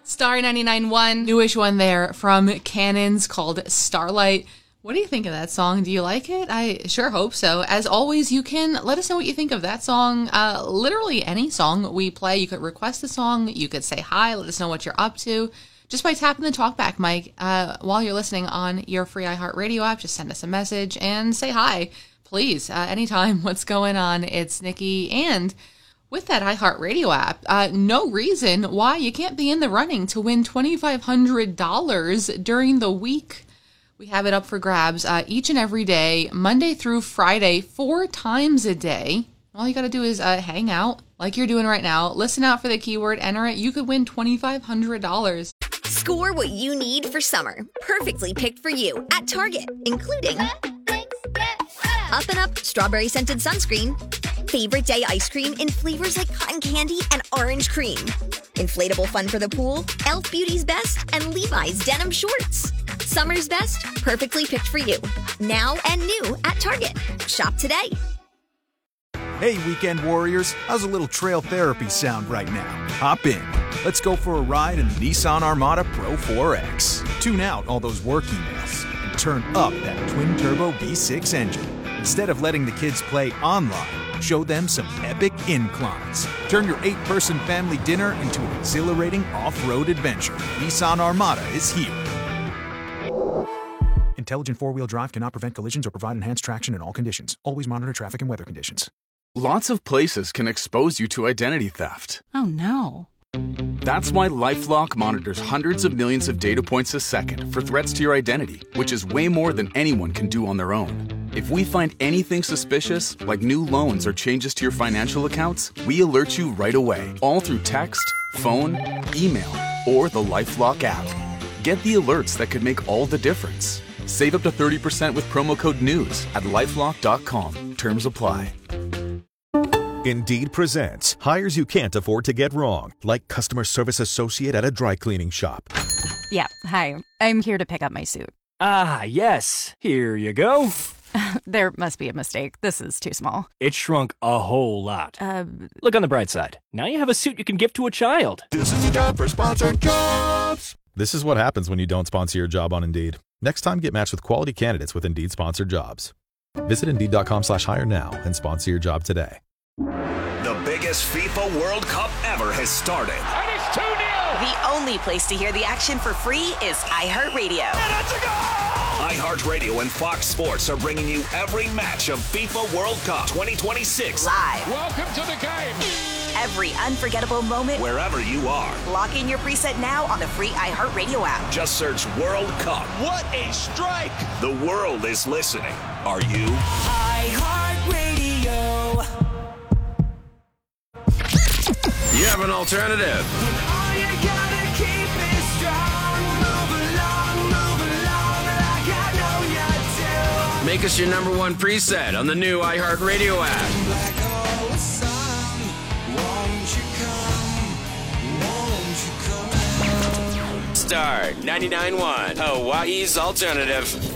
Star 99.1, newish one there from Cannons called Starlight. What do you think of that song? Do you like it? I sure hope so. As always, you can let us know what you think of that song. Literally any song we play. You could request a song. You could say hi. Let us know what you're up to. Just by tapping the talkback mic while you're listening on your free iHeartRadio app. Just send us a message and say hi. Please, anytime. What's going on? It's Nikki. And with that iHeartRadio app, no reason why you can't be in the running to win $2,500 during the week. We have it up for grabs each and every day, Monday through Friday, 4 times a day. All you got to do is hang out like you're doing right now. Listen out for the keyword, enter it. You could win $2,500. Score what you need for summer. Perfectly picked for you at Target, including Up and Up strawberry scented sunscreen, favorite day ice cream in flavors like cotton candy and orange cream, inflatable fun for the pool, Elf Beauty's Best, and Levi's denim shorts. Summer's best, perfectly picked for you. Now and new at Target. Shop today. Hey, weekend warriors, how's a little trail therapy sound right now? Hop in. Let's go for a ride in the Nissan Armada Pro 4X. Tune out all those work emails and turn up that twin-turbo V6 engine. Instead of letting the kids play online, show them some epic inclines. Turn your 8-person family dinner into an exhilarating off-road adventure. Nissan Armada is here. Intelligent 4-wheel drive cannot prevent collisions or provide enhanced traction in all conditions. Always monitor traffic and weather conditions. Lots of places can expose you to identity theft. Oh, no. That's why LifeLock monitors hundreds of millions of data points a second for threats to your identity, which is way more than anyone can do on their own. If we find anything suspicious, like new loans or changes to your financial accounts, we alert you right away, all through text, phone, email, or the LifeLock app. Get the alerts that could make all the difference. Save up to 30% with promo code NEWS at LifeLock.com. Terms apply. Indeed presents hires you can't afford to get wrong, like customer service associate at a dry cleaning shop. Yeah, hi. I'm here to pick up my suit. Ah, yes. Here you go. There must be a mistake. This is too small. It shrunk a whole lot. Look on the bright side. Now you have a suit you can give to a child. This is the job for sponsored jobs. This is what happens when you don't sponsor your job on Indeed. Next time, get matched with quality candidates with Indeed sponsored jobs. Visit Indeed.com/hire now and sponsor your job today. The biggest FIFA World Cup ever has started. And it's 2-0. The only place to hear the action for free is iHeartRadio. And it's a goal! iHeartRadio and Fox Sports are bringing you every match of FIFA World Cup 2026. Live. Welcome to the game. Every unforgettable moment. Wherever you are. Lock in your preset now on the free iHeartRadio app. Just search World Cup. What a strike! The world is listening. Are you? iHeartRadio. You have an alternative. All you gotta keep is strong. Move along like I know you do. Make us your number one preset on the new iHeartRadio app. Star 99.1, Hawaii's alternative.